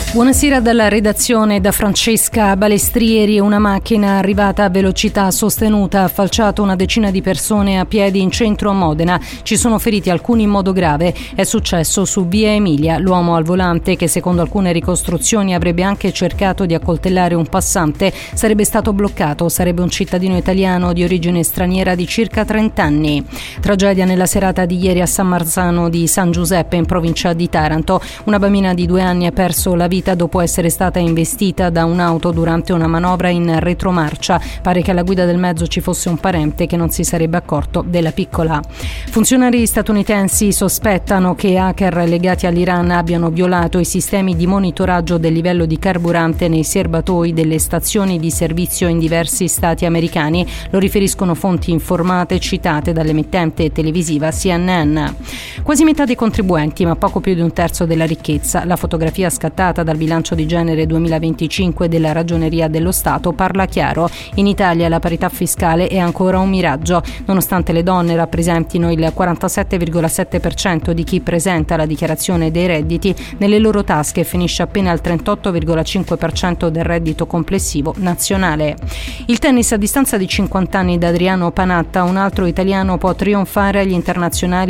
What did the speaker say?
Buonasera dalla redazione, da Francesca Balestrieri. Una macchina arrivata a velocità sostenuta ha falciato una decina di persone a piedi in centro a Modena. Ci sono feriti, alcuni in modo grave. È successo su via Emilia. L'uomo al volante, che secondo alcune ricostruzioni avrebbe anche cercato di accoltellare un passante, sarebbe stato bloccato. Sarebbe un cittadino italiano di origine straniera di circa 30 anni. Tragedia nella serata di ieri a San Marzano di San Giuseppe, in provincia di Taranto. Una bambina di 2 anni ha perso la vita dopo essere stata investita da un'auto durante una manovra in retromarcia. Pare che alla guida del mezzo ci fosse un parente che non si sarebbe accorto della piccola. Funzionari statunitensi sospettano che hacker legati all'Iran abbiano violato i sistemi di monitoraggio del livello di carburante nei serbatoi delle stazioni di servizio in diversi stati americani. Lo riferiscono fonti informate citate dall'emittente televisiva CNN. Quasi metà dei contribuenti, ma poco più di un terzo della ricchezza. La fotografia scattata dal bilancio di genere 2025 della Ragioneria dello Stato parla chiaro. In Italia la parità fiscale è ancora un miraggio. Nonostante le donne rappresentino il 47,7% di chi presenta la dichiarazione dei redditi, nelle loro tasche finisce appena il 38,5% del reddito complessivo nazionale. Il tennis: a distanza di 50 anni da Adriano Panatta, un altro italiano può trionfare agli internazionali